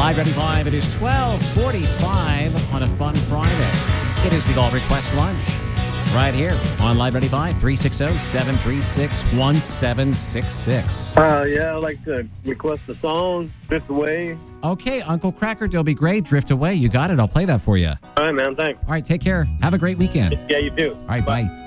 Live Ready 5, it is 12:45 on a fun Friday. It is the All Request Lunch. Right here on Live Ready 5, 360-736-1766. Yeah, I'd like to request a song, Drift Away. Okay, Uncle Cracker, it'll be great. Drift Away, you got it. I'll play that for you. All right, man, thanks. All right, take care. Have a great weekend. Yeah, you too. All right, bye.